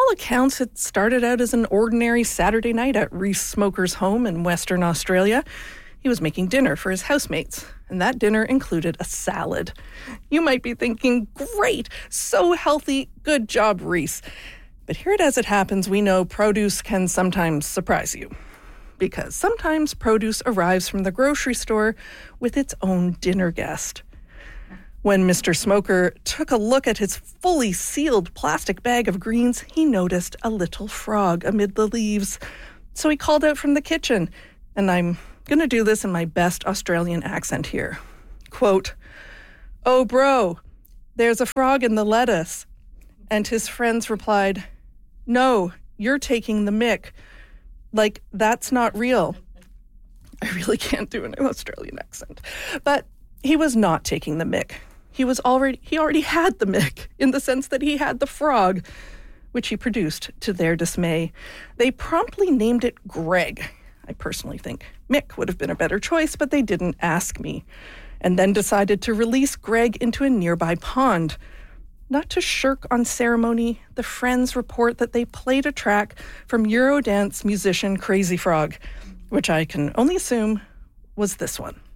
all accounts, it started out as an ordinary Saturday night at Reese Smoker's home in Western Australia. He was making dinner for his housemates, and that dinner included a salad. You might be thinking, great, so healthy, good job, Reese. But here it as it happens, we know produce can sometimes surprise you. Because sometimes produce arrives from the grocery store with its own dinner guest. When Mr. Smoker took a look at his fully sealed plastic bag of greens, he noticed a little frog amid the leaves. So he called out from the kitchen, and I'm going to do this in my best Australian accent here. Quote, "Oh, bro, there's a frog in the lettuce." And his friends replied, "No, you're taking the mick. Like, that's not real." I really can't do an Australian accent. But he was not taking the mick. He already had the mick, in the sense that he had the frog, which he produced to their dismay. They promptly named it Greg. I personally think Mick would have been a better choice, but they didn't ask me. And then decided to release Greg into a nearby pond. Not to shirk on ceremony, the friends report that they played a track from Eurodance musician Crazy Frog, which I can only assume was this one.